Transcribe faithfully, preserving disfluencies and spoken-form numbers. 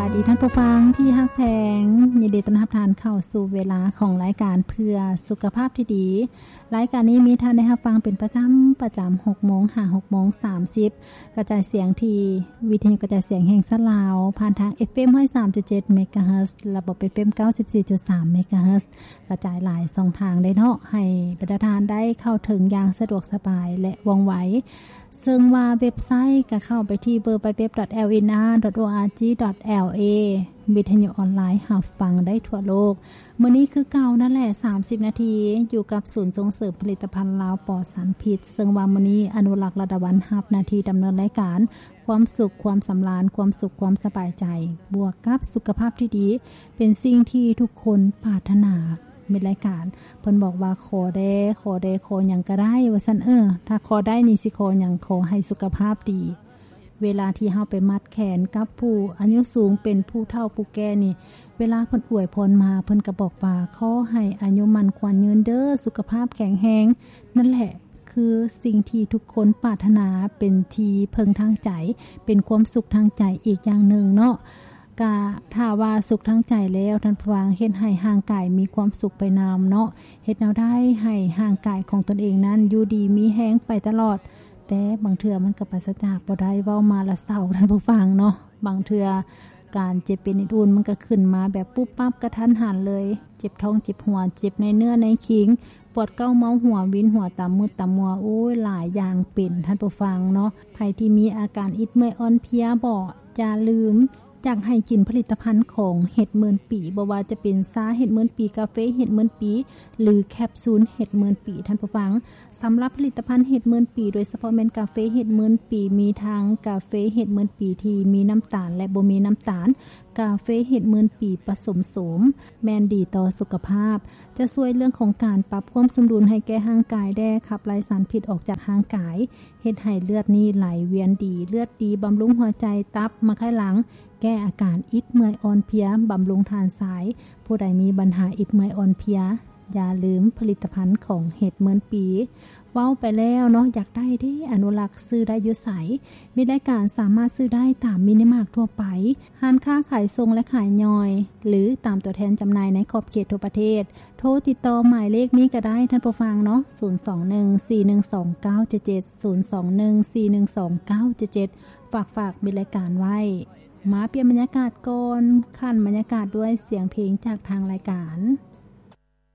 ายดีท่านผู้ฟังที่ฮักแพงยินดีต้อนรับท่านเข้าสู่เวลาของรายการเพื่อสุขภาพที่ดีรายการนี้มีท่านได้รับฟังเป็นประจำประจำ หกโมง ถึง หกโมงสามสิบ กระจายเสียงที่วิทยุกระจายเสียงแห่งสลาวผ่านทาง เอฟ เอ็ม หนึ่งร้อยสามจุดเจ็ด เมกะเฮิรตซ์ ระบบ เอฟ เอ็ม เก้าสิบสี่จุดสาม เมกะเฮิรตซ์ กระจายหลายช่องทางได้เนาะให้ประชาชนได้เข้าถึงอย่างสะดวกสบายและว่องไวซึ่งว่าเว็บไซต์ก็เข้าไปที่ ดับเบิลยู ดับเบิลยู ดับเบิลยู ดอท แอล เอ็น อาร์ ดอท โอ อาร์ จี ดอท แอล เอ วิทยุออนไลน์รับฟังได้ทั่วโลกมื้อนี้คือเก่านั่นแหละสามสิบนาทีอยู่กับศูนย์ส่งเสริมผลิตภัณฑ์ลาวปลอดสารพิษซึ่งว่ามื้อนี้อนุรักษ์ระดับวันรับหน้าที่ดำเนินรายการความสุขความสำราญความสุขความสบายใจบวกกับสุขภาพที่ดีเป็นสิ่งที่ทุกคนปรารถนามีรายการเพิ่นบอกว่าขอได้ขอได้ขอหยังก็ได้ว่าซั่นเออถ้าขอได้นี่สิขอหยังขอให้สุขภาพดีเวลาที่เฮาไปมัดแขนกับผู้อายุสูงเป็นผู้เฒ่าผู้แก่นี่เวลาเพิ่นอวยพรมาเพิ่นก็บอกว่าขอให้อายุมั่นขวัญยืนเด้อสุขภาพแข็งแรงนั่นแหละคือสิ่งที่ทุกคนปรารถนาเป็นที่เพิงทางใจเป็นความสุขทางใจอีกอย่างหนึ่งเนาะก็ถ้าว่าสุขทางใจแล้วท่านผู้ฟังเฮ็ดให้ร่างกายมีความสุขไปนำเนาะเฮ็ดแนวได้ให้ร่างกายของตนเองนั้นอยู่ดีมีแรงไปตลอดแต่บางเทื่อมันก็ปราศจากบ่ได้เว้ามาละเศร้าท่านผู้ฟังเนาะบางเทื่อการเจ็บเป็นอื่นๆมันก็ขึ้นมาแบบปุ๊บปั๊บกระทันหันเลยเจ็บท้องเจ็บหัวเจ็บในเนื้อในขิงปวดเก้าเมาหัววินหัวตามมืดตามมัวโอ้ยหลายอย่างเป็นท่านผู้ฟังเนาะใครที่มีอาการอิดเมื่อยอ่อนเพลียบ่อย่าลืมจากให้กินผลิตภัณฑ์ของเห็ดหมื่นปีบ่ว่าจะเป็นซาเห็ดหมื่นปีกาแฟเห็ดหมื่นปีหรือแคปซูลเห็ดหมื่นปีท่านผู้ฟังสำหรับผลิตภัณฑ์เห็ดหมื่นปีโดยเฉพาะแม่นกาแฟเห็ดหมื่นปีมีทั้งกาแฟเห็ดหมื่นปีที่มีน้ำตาลและบ่มีน้ำตาลกาแฟเห็ดหมื่นปีผสมโสมแม่นดีต่อสุขภาพจะช่วยเรื่องของการปรับความสมดุลให้แก่ร่างกายได้ขับไล่สารพิษออกจากร่างกายเฮ็ดให้เลือดนี่ไหลเวียนดีเลือดดีบำรุงหัวใจตับมะไข้หลังแก้อาการอิดเมื่อยอ่อนเพลียบำรุงทานสายผู้ใดมีปัญหาอิดเมื่อยอ่อนเพลียอย่าลืมผลิตภัณฑ์ของเห็ดหมื่นปีเว้าไปแล้วเนาะอยากได้ที่อนุรักษ์ซื้อได้อยู่ไสมีรายการสามารถซื้อได้ตามมินิมาร์ททั่วไปห้านค้าขายทรงและขายย่อยหรือตามตัวแทนจำหน่ายในขอบเขตทั่วประเทศโทรติดต่อหมายเลขนี้ก็ได้ท่านผู้ฟังเนาะศูนย์ สอง หนึ่ง สี่ หนึ่ง สอง เก้า เจ็ด เจ็ด ศูนย์ สอง หนึ่ง สี่ หนึ่ง สอง เก้า เจ็ด เจ็ดฝากฝากมีรายการไว้มาเปลี่ยนบรรยากาศก่อนขั้นบรรยากาศด้วยเสียงเพลงจากทางรายการ